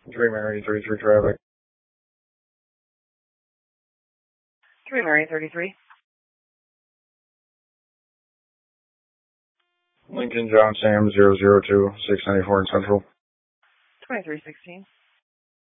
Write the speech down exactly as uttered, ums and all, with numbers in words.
three Mary, thirty-three traffic. three Mary, thirty-three. Lincoln John Sam, zero zero two, six ninety-four in Central. twenty-three sixteen.